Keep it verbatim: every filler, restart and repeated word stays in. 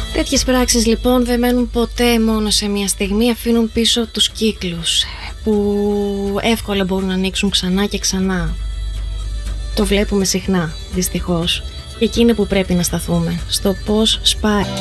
Τέτοιες πράξεις λοιπόν δεν μένουν ποτέ μόνο σε μια στιγμή, αφήνουν πίσω τους κύκλους που εύκολα μπορούν να ανοίξουν ξανά και ξανά. Το βλέπουμε συχνά, δυστυχώς. Και εκεί είναι που πρέπει να σταθούμε, στο πώς σπάει